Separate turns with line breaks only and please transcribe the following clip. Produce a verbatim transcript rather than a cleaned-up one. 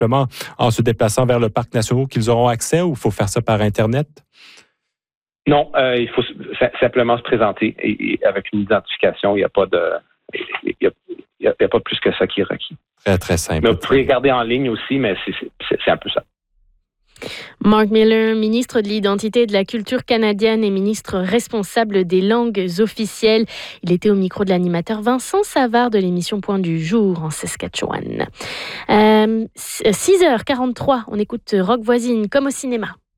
simplement en se déplaçant vers le parc national qu'ils auront accès ou il faut faire ça par Internet?
Non, euh, il faut simplement se présenter et, et avec une identification. Il n'y a pas de, il y a, il y a, il y a pas plus que ça qui est requis.
Très, très simple.
Mais vous pouvez regarder en ligne aussi, mais c'est, c'est, c'est un peu ça.
Mark Miller, ministre de l'Identité et de la Culture canadienne et ministre responsable des langues officielles. Il était au micro de l'animateur Vincent Savard de l'émission Point du jour en Saskatchewan. Euh, six heures quarante-trois, on écoute Rock Voisine comme au cinéma.